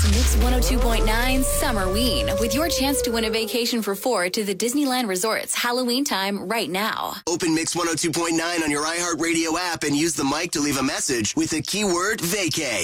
Mix 102.9 Summerween with your chance to win a vacation for 4 to the Disneyland Resort's Halloween time right now. Open Mix 102.9 on your iHeartRadio app and use the mic to leave a message with the keyword vacay.